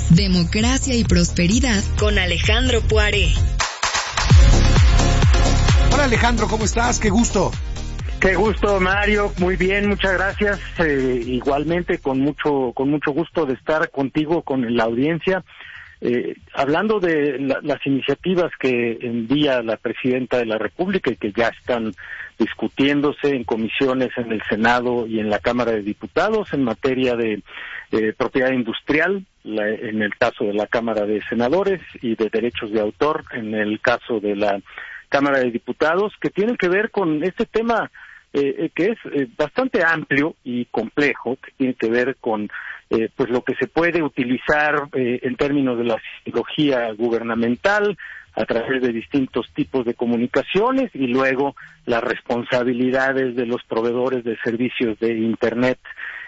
Democracia y prosperidad con Alejandro Poiré. Hola Alejandro, ¿cómo estás? Qué gusto. Qué gusto, Mario. Muy bien, muchas gracias. Igualmente, con mucho gusto de estar contigo, con la audiencia. Hablando de las iniciativas que envía la Presidenta de la República y que ya están discutiéndose en comisiones en el Senado y en la Cámara de Diputados en materia de propiedad industrial, en el caso de la Cámara de Senadores, y de derechos de autor en el caso de la Cámara de Diputados, que tienen que ver con este tema que es bastante amplio y complejo, que tiene que ver con pues lo que se puede utilizar en términos de la psicología gubernamental a través de distintos tipos de comunicaciones, y luego las responsabilidades de los proveedores de servicios de Internet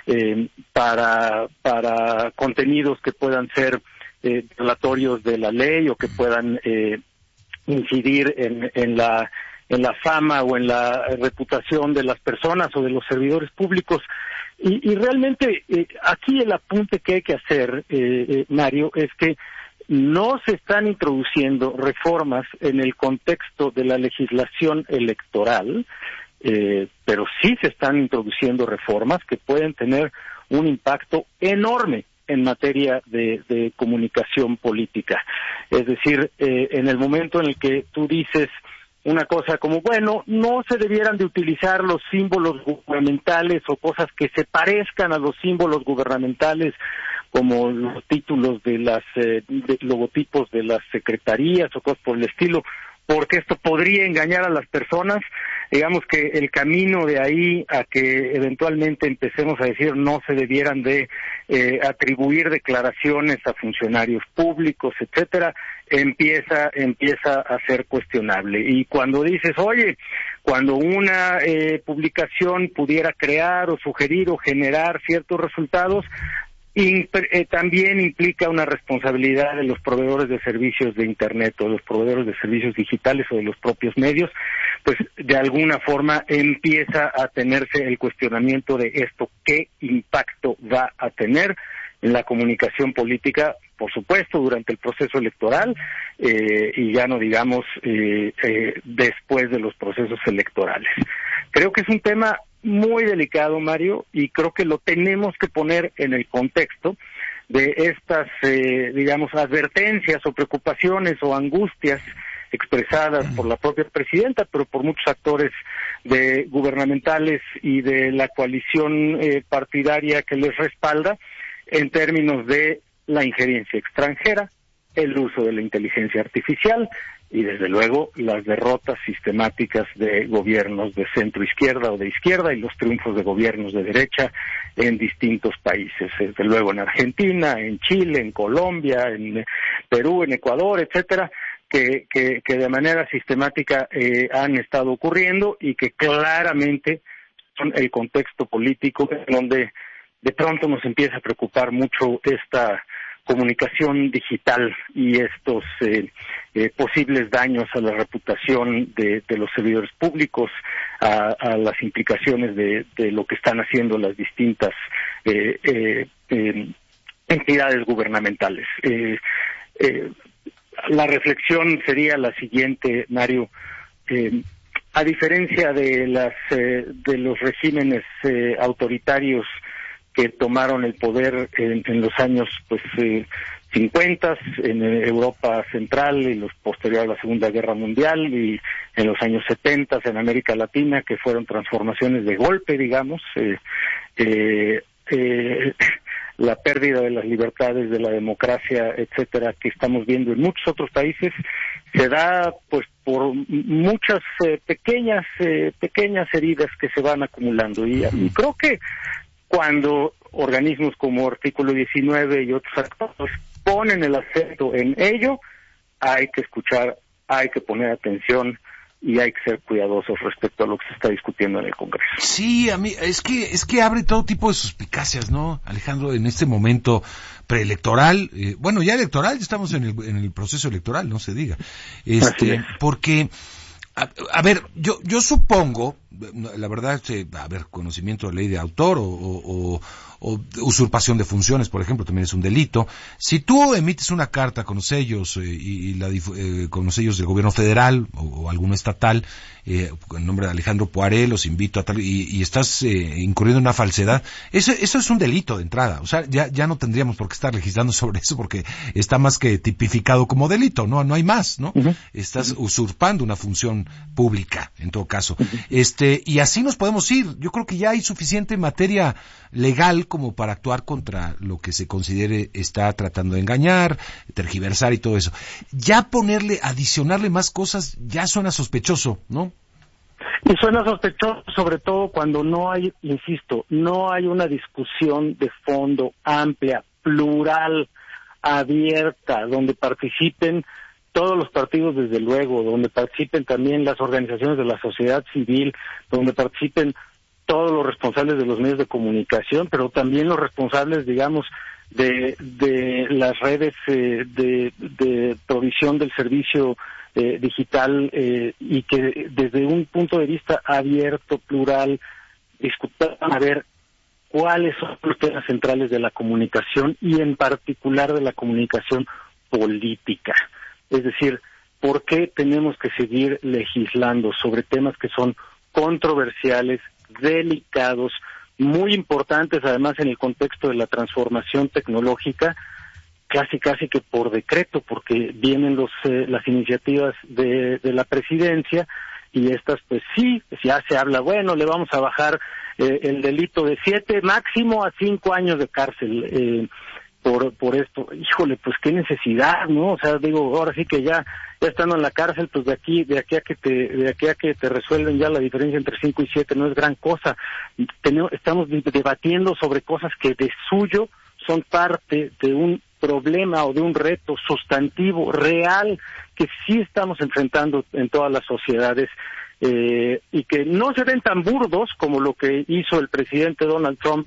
para contenidos que puedan ser violatorios de la ley o que puedan incidir en la fama o en la reputación de las personas o de los servidores públicos. Y realmente aquí el apunte que hay que hacer, Mario, es que no se están introduciendo reformas en el contexto de la legislación electoral, pero sí se están introduciendo reformas que pueden tener un impacto enorme en materia de comunicación política. Es decir, en el momento en el que tú dices una cosa como, bueno, no se debieran de utilizar los símbolos gubernamentales o cosas que se parezcan a los símbolos gubernamentales, como los títulos de las logotipos de las secretarías o cosas por el estilo, porque esto podría engañar a las personas. Digamos que el camino de ahí a que eventualmente empecemos a decir no se debieran de atribuir declaraciones a funcionarios públicos, etcétera, empieza a ser cuestionable. Y cuando dices, oye, cuando una publicación pudiera crear o sugerir o generar ciertos resultados, también implica una responsabilidad de los proveedores de servicios de Internet o de los proveedores de servicios digitales o de los propios medios, pues de alguna forma empieza a tenerse el cuestionamiento de esto, qué impacto va a tener en la comunicación política, por supuesto, durante el proceso electoral, y ya no digamos después de los procesos electorales. Creo que es un tema muy delicado, Mario, y creo que lo tenemos que poner en el contexto de estas, digamos, advertencias o preocupaciones o angustias expresadas por la propia presidenta, pero por muchos actores gubernamentales y de la coalición partidaria que les respalda, en términos de la injerencia extranjera, el uso de la inteligencia artificial y, desde luego, las derrotas sistemáticas de gobiernos de centro izquierda o de izquierda y los triunfos de gobiernos de derecha en distintos países, desde luego en Argentina, en Chile, en Colombia, en Perú, en Ecuador, etcétera, que de manera sistemática han estado ocurriendo y que claramente son el contexto político en donde de pronto nos empieza a preocupar mucho esta comunicación digital y estos posibles daños a la reputación de los servidores públicos, a las implicaciones de lo que están haciendo las distintas entidades gubernamentales. La reflexión sería la siguiente, Mario. A diferencia de los regímenes autoritarios que tomaron el poder en los años 50 en Europa Central y los posterior a la Segunda Guerra Mundial, y en los años 70 en América Latina, que fueron transformaciones de golpe, digamos, la pérdida de las libertades, de la democracia, etcétera, que estamos viendo en muchos otros países, se da pues por muchas pequeñas heridas que se van acumulando, y creo que cuando organismos como Artículo 19 y otros actores ponen el acento en ello, hay que escuchar, hay que poner atención y hay que ser cuidadosos respecto a lo que se está discutiendo en el Congreso. Sí, a mí es que abre todo tipo de suspicacias, ¿no, Alejandro? En este momento preelectoral, bueno, ya electoral, ya estamos en el proceso electoral, no se diga, Así es. porque a ver, yo supongo La verdad, conocimiento de ley de autor o usurpación de funciones, por ejemplo, también es un delito. Si tú emites una carta con los sellos con los sellos del gobierno federal o alguno estatal, en nombre de Alejandro Poiré, los invito a tal, y estás incurriendo en una falsedad, eso es un delito de entrada. O sea, ya no tendríamos por qué estar legislando sobre eso porque está más que tipificado como delito, no hay más, ¿no? Uh-huh. Estás usurpando una función pública, en todo caso. Y así nos podemos ir. Yo creo que ya hay suficiente materia legal como para actuar contra lo que se considere está tratando de engañar, tergiversar y todo eso. Ya adicionarle más cosas, ya suena sospechoso, ¿no? Y suena sospechoso sobre todo cuando no hay una discusión de fondo amplia, plural, abierta, donde participen todos los partidos, desde luego, donde participen también las organizaciones de la sociedad civil, donde participen todos los responsables de los medios de comunicación, pero también los responsables, digamos, de las redes de provisión del servicio digital, y que desde un punto de vista abierto, plural, discutan a ver cuáles son los temas centrales de la comunicación y en particular de la comunicación política. Es decir, ¿por qué tenemos que seguir legislando sobre temas que son controversiales, delicados, muy importantes además en el contexto de la transformación tecnológica, casi que por decreto, porque vienen las iniciativas de la presidencia y estas pues sí, ya se habla, bueno, le vamos a bajar el delito de 7 máximo a 5 años de cárcel por esto. Híjole, pues qué necesidad, ¿no? O sea, digo, ahora sí que ya estando en la cárcel, pues de aquí a que te resuelven ya la diferencia entre 5 y 7 no es gran cosa. Estamos debatiendo sobre cosas que de suyo son parte de un problema o de un reto sustantivo real que sí estamos enfrentando en todas las sociedades, y que no se ven tan burdos como lo que hizo el presidente Donald Trump,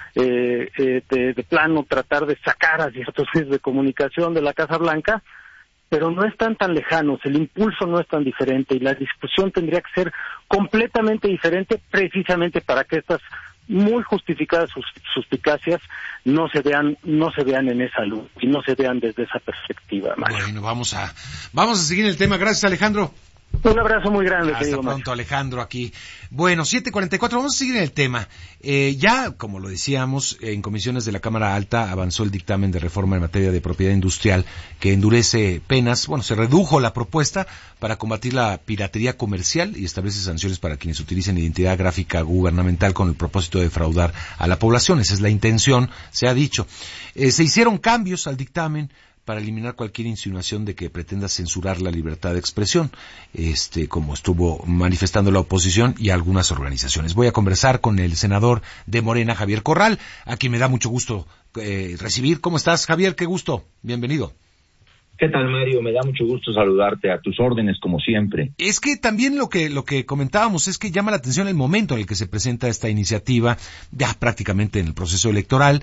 de plano tratar de sacar a ciertos medios de comunicación de la Casa Blanca, pero no están tan lejanos, el impulso no es tan diferente y la discusión tendría que ser completamente diferente precisamente para que estas muy justificadas suspicacias no se vean en esa luz y no se vean desde esa perspectiva, Mario. Bueno, vamos a seguir el tema. Gracias, Alejandro. Un abrazo muy grande. Hasta pronto, Mario. Alejandro, aquí. Bueno, 7:44, vamos a seguir en el tema. Ya, como lo decíamos, en comisiones de la Cámara Alta avanzó el dictamen de reforma en materia de propiedad industrial que endurece penas. Bueno, se redujo la propuesta para combatir la piratería comercial y establece sanciones para quienes utilicen identidad gráfica gubernamental con el propósito de defraudar a la población. Esa es la intención, se ha dicho. Se hicieron cambios al dictamen para eliminar cualquier insinuación de que pretenda censurar la libertad de expresión, como estuvo manifestando la oposición y algunas organizaciones. Voy a conversar con el senador de Morena, Javier Corral, a quien me da mucho gusto recibir. ¿Cómo estás, Javier? Qué gusto. Bienvenido. ¿Qué tal, Mario? Me da mucho gusto saludarte, a tus órdenes, como siempre. Es que también lo que comentábamos es que llama la atención el momento en el que se presenta esta iniciativa, ya prácticamente en el proceso electoral.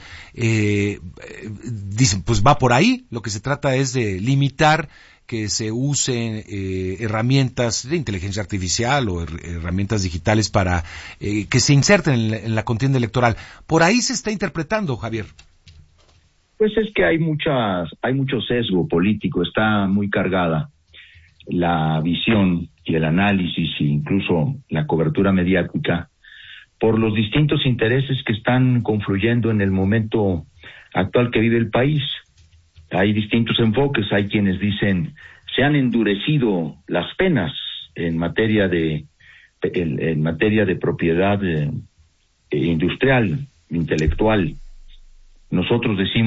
Dicen, pues va por ahí, lo que se trata es de limitar que se usen herramientas de inteligencia artificial o herramientas digitales para que se inserten en la contienda electoral. Por ahí se está interpretando, Javier. Pues es que hay mucho sesgo político, está muy cargada la visión y el análisis e incluso la cobertura mediática por los distintos intereses que están confluyendo en el momento actual que vive el país. Hay distintos enfoques, hay quienes dicen se han endurecido las penas en materia de propiedad industrial, intelectual. Nosotros decimos